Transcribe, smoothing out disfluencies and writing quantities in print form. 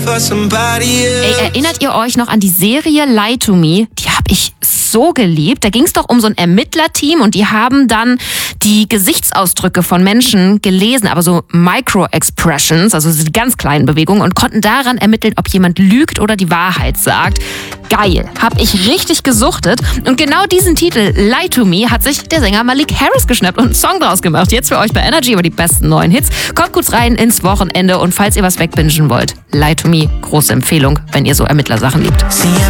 Ey, erinnert ihr euch noch an die Serie Lie to Me? Die habe ich so geliebt. Da ging es doch um so ein Ermittlerteam und die haben dann die Gesichtsausdrücke von Menschen gelesen, aber so Micro-Expressions, also die ganz kleinen Bewegungen, und konnten daran ermitteln, ob jemand lügt oder die Wahrheit sagt. Geil, hab ich richtig gesuchtet. Und genau diesen Titel, Lie to Me, hat sich der Sänger Malik Harris geschnappt und einen Song draus gemacht. Jetzt für euch bei Energy über die besten neuen Hits. Kommt gut rein ins Wochenende und falls ihr was wegbingen wollt, Lie to Me, große Empfehlung, wenn ihr so Ermittlersachen liebt.